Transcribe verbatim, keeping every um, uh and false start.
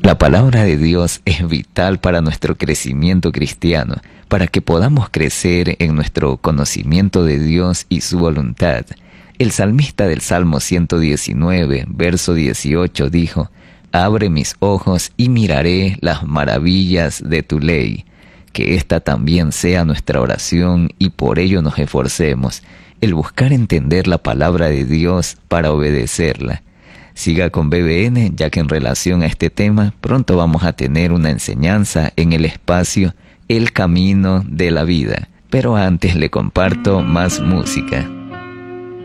La palabra de Dios es vital para nuestro crecimiento cristiano, para que podamos crecer en nuestro conocimiento de Dios y su voluntad. El salmista del Salmo ciento diecinueve, verso dieciocho, dijo: «Abre mis ojos y miraré las maravillas de tu ley». Que esta también sea nuestra oración y por ello nos esforcemos, el buscar entender la palabra de Dios para obedecerla. Siga con B B N, ya que en relación a este tema pronto vamos a tener una enseñanza en el espacio El Camino de la Vida. Pero antes le comparto más música.